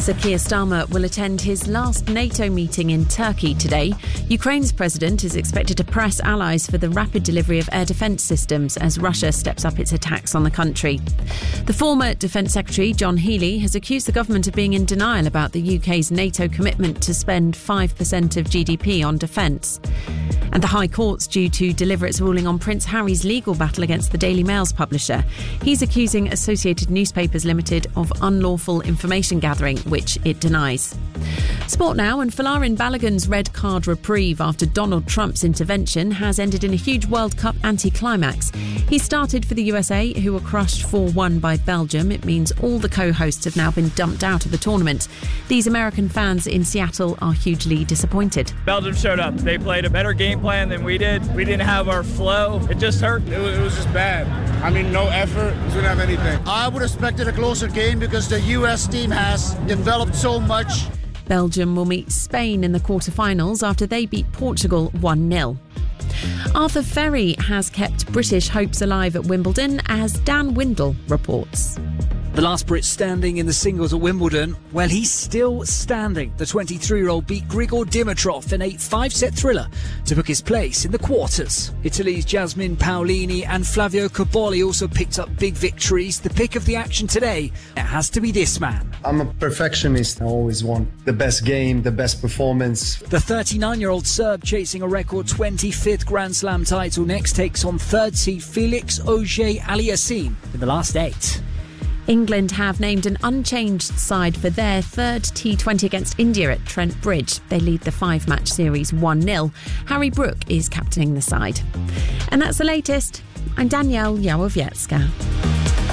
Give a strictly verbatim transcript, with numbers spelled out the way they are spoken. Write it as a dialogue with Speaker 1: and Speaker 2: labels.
Speaker 1: Sir Keir Starmer will attend his last NATO meeting in Turkey today. Ukraine's president is expected to press allies for the rapid delivery of air defence systems as Russia steps up its attacks on the country. The former Defence Secretary, John Healey, has accused the government of being in denial about the U K's NATO commitment to spend five percent of G D P on defence. And the High Court's due to deliver its ruling on Prince Harry's legal battle against the Daily Mail's publisher. He's accusing Associated Newspapers Limited of unlawful information gathering, which it denies. Sport now, and Folarin Balogun's red card reprieve after Donald Trump's intervention has ended in a huge World Cup anticlimax. He started for the U S A, who were crushed four one by Belgium. It means all the co-hosts have now been dumped out of the tournament. These American fans in Seattle are hugely disappointed.
Speaker 2: Belgium showed up. They played a better game plan than we did. We didn't have our flow. It just hurt.
Speaker 3: It was, it was just bad. I mean, no effort. We didn't have anything.
Speaker 4: I would have expected a closer game because the U S team has developed so much.
Speaker 1: Belgium will meet Spain in the quarter-finals after they beat Portugal one nil. Arthur Ferry has kept British hopes alive at Wimbledon, as Dan Windle reports.
Speaker 5: The last Brit standing in the singles at Wimbledon, well, he's still standing. The twenty-three-year-old beat Grigor Dimitrov in a five-set thriller to book his place in the quarters. Italy's Jasmine Paolini and Flavio Cobolli also picked up big victories. The pick of the action today, it has to be this man.
Speaker 6: I'm a perfectionist. I always want the best game, the best performance.
Speaker 5: The thirty-nine-year-old Serb, chasing a record twenty-fifth Grand Slam title, next takes on third seed Felix Auger-Aliassime in the last eight.
Speaker 1: England have named an unchanged side for their third T twenty against India at Trent Bridge. They lead the five-match series one nil. Harry Brook is captaining the side. And that's the latest. I'm Danielle Yawowiecka.